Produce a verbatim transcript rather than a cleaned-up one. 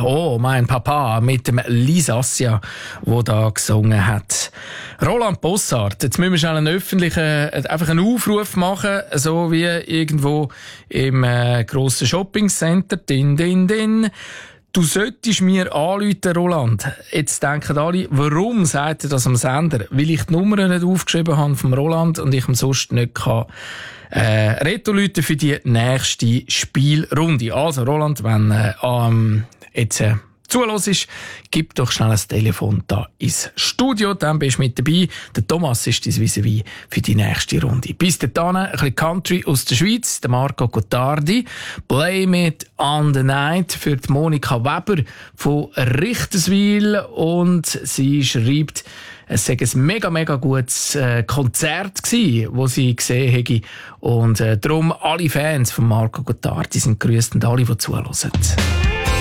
Oh, mein Papa mit dem Lisassia, wo da gesungen hat. Roland Bossart, jetzt müssen wir schnell einen öffentlichen, einfach einen Aufruf machen, so wie irgendwo im äh, grossen Shoppingcenter. Din, din, din. Du solltest mir anrufen, Roland. Jetzt denken alle, warum sagt er das am Sender? Weil ich die Nummer nicht aufgeschrieben habe vom Roland und ich ihm sonst nicht kann, äh, Reto-Leute für die nächste Spielrunde. Also, Roland, wenn äh, ähm, jetzt äh, zuhörst, gib doch schnell ein Telefon da ins Studio, dann bist du mit dabei. Der Thomas ist dein Vis-à-vis für die nächste Runde. Bis dahin ein bisschen Country aus der Schweiz, der Marco Gottardi. Blame It on the Night für die Monika Weber von Richterswil. Und sie schreibt, es sei ein mega, mega gutes äh, Konzert gsi, wo sie gesehen hätte. Und äh, darum alle Fans von Marco Gottardi sind grüßt und alle, die zuhören.